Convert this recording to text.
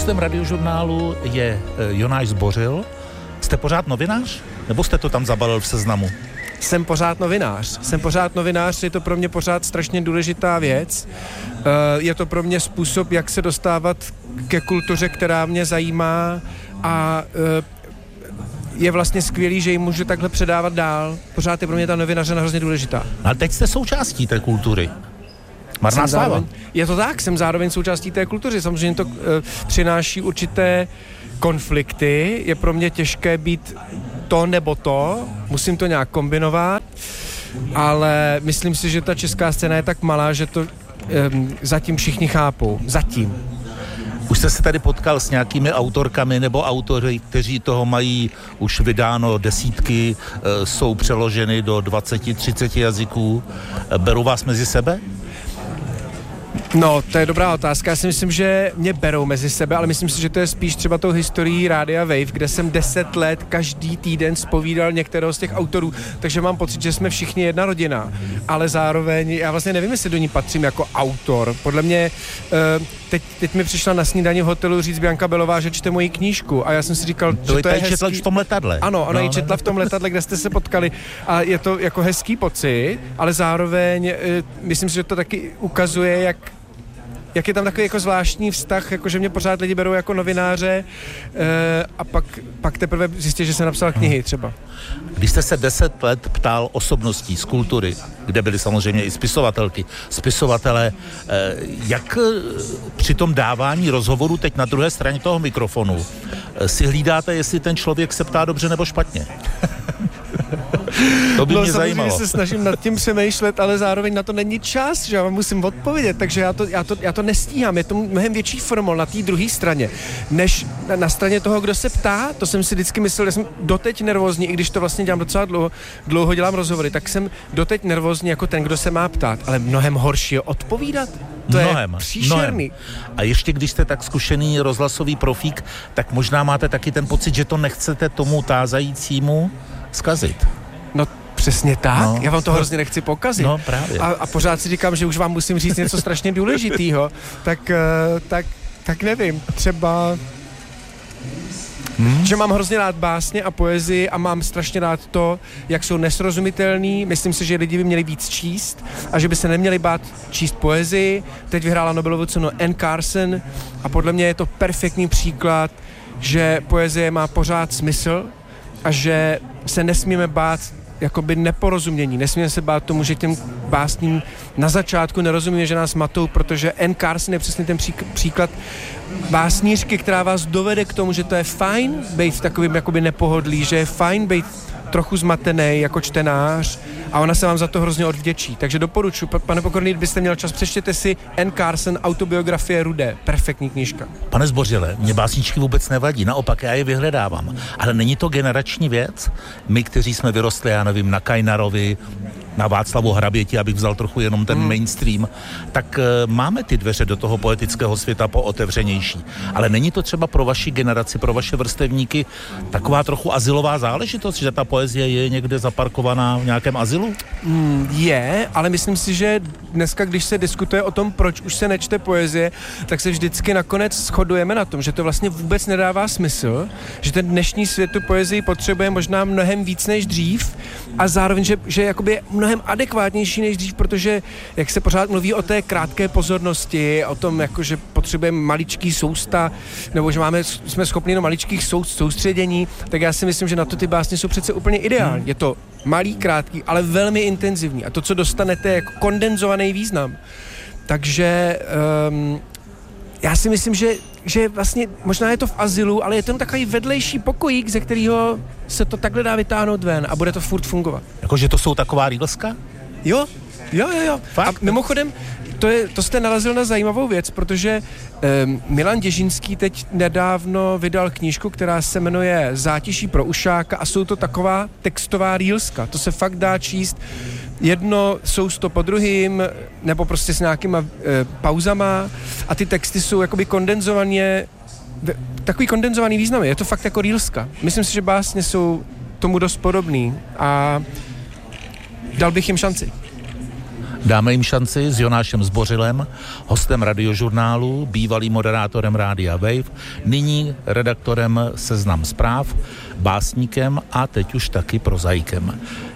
Hostem Radiožurnálu je Jonáš Zbořil. Jste pořád novinář? Nebo jste to tam zabalil v Seznamu? Jsem pořád novinář, je to pro mě pořád strašně důležitá věc. Je to pro mě způsob, jak se dostávat ke kultuře, která mě zajímá a je vlastně skvělý, že ji můžu takhle předávat dál. Pořád je pro mě ta novinařina hrozně důležitá. Ale teď jste součástí té kultury. Marná sláva. Je to tak, jsem zároveň součástí té kultury. Samozřejmě to přináší určité konflikty. Je pro mě těžké být to nebo to. Musím to nějak kombinovat. Ale myslím si, že ta česká scéna je tak malá, že to zatím všichni chápou. Zatím. Už jste se tady potkal s nějakými autorkami nebo autory, kteří toho mají už vydáno desítky, jsou přeloženy do 20-30 jazyků. Berou vás mezi sebe? No, to je dobrá otázka. Já si myslím, že mě berou mezi sebe, ale myslím si, že to je spíš třeba tou historií Rádia Wave, kde jsem 10 let každý týden zpovídal některého z těch autorů, takže mám pocit, že jsme všichni jedna rodina. Ale zároveň, já vlastně nevím, jestli do ní patřím jako autor. Podle mě, teď mi přišla na snídani v hotelu říct Bianka Belová, že čte moji knížku a já jsem si říkal, že to je hezký. Četla v tom letadle. Ano, ona ji četla v tom letadle, kde jste se potkali a je to jako hezký pocit, ale zároveň myslím si, že to taky ukazuje, jak je tam takový jako zvláštní vztah, jako že mě pořád lidi berou jako novináře a pak teprve zjistí, že jsem napsal knihy třeba. Když jste se 10 let ptal osobností z kultury, kde byly samozřejmě i spisovatelky, spisovatelé, jak při tom dávání rozhovoru teď na druhé straně toho mikrofonu si hlídáte, jestli ten člověk se ptá dobře nebo špatně? To by mě zajímalo. Se snažím nad tím přemýšlet, ale zároveň na to není čas, že já musím odpovědět, takže já to nestíhám. Je to mnohem větší formol na té druhé straně, než na straně toho, kdo se ptá. To jsem si vždycky myslel, že jsem doteď nervózní, i když to vlastně dělám docela dlouho dělám rozhovory, tak jsem doteď nervózní jako ten, kdo se má ptát, ale mnohem horší je odpovídat. To je příšerný. A ještě když jste tak zkušený rozhlasový profík, tak možná máte taky ten pocit, že to nechcete tomu tázajícímu zkazit. No přesně tak, já vám to hrozně nechci pokazit. No právě. A pořád si říkám, že už vám musím říct něco strašně důležitýho, tak nevím, třeba... Že mám hrozně rád básně a poezii a mám strašně rád to, jak jsou nesrozumitelný. Myslím si, že lidi by měli víc číst a že by se neměli bát číst poezii. Teď vyhrála Nobelovu cenu Anne Carson a podle mě je to perfektní příklad, že poezie má pořád smysl a že se nesmíme bát jakoby neporozumění. Nesmíme se bát tomu, že těm básním na začátku nerozumíme, že nás matou, protože Anne Carson je přesně ten příklad básnířky, která vás dovede k tomu, že to je fajn být v takovým jakoby nepohodlí, že je fajn být trochu zmatený jako čtenář a ona se vám za to hrozně odvděčí. Takže doporučuji, pane Pokorný, kdybyste měl čas, přečtěte si Anne Carson, autobiografie Rudé. Perfektní knížka. Pane Zbořile, mě básničky vůbec nevadí, naopak já je vyhledávám. Ale není to generační věc? My, kteří jsme vyrostli, já nevím, na Kajnarovi, na Václavu Hraběti, abych vzal trochu jenom ten mainstream, tak máme ty dveře do toho poetického světa pootevřenější. Ale není to třeba pro vaši generaci, pro vaše vrstevníky taková trochu azylová záležitost, že ta poezie je někde zaparkovaná v nějakém azylu? Je, ale myslím si, že dneska, když se diskutuje o tom, proč už se nečte poezie, tak se vždycky nakonec shodujeme na tom, že to vlastně vůbec nedává smysl, že ten dnešní svět tu poezii potřebuje možná mnohem víc než dřív a zároveň, že jakoby mnohem adekvátnější než dřív, protože jak se pořád mluví o té krátké pozornosti, o tom, jako, že potřebujeme maličký sousta, nebo že jsme schopni do maličkých soustředění, tak já si myslím, že na to ty básně jsou přece úplně ideální. Je to malý, krátký, ale velmi intenzivní. A to, co dostanete, je jako kondenzovaný význam. Takže já si myslím, že vlastně možná je to v azylu, ale je to takový vedlejší pokojík, ze kterého se to takhle dá vytáhnout ven a bude to furt fungovat. Jakože to jsou taková rýlska? Jo. Fakt? A mimochodem, to jste narazil na zajímavou věc, protože Milan Děžinský teď nedávno vydal knížku, která se jmenuje Zátiší pro ušáka a jsou to taková textová rýlska. To se fakt dá číst jedno sousto po druhým, nebo prostě s nějakýma pauzama a ty texty jsou jakoby kondenzovaně, takový kondenzovaný významy. Je to fakt jako rýlska. Myslím si, že básně jsou tomu dost podobný a dal bych jim šanci. Dáme jim šanci s Jonášem Zbořilem, hostem Radiožurnálu, bývalým moderátorem Rádia Wave, nyní redaktorem Seznam zpráv, básníkem a teď už taky prozaikem.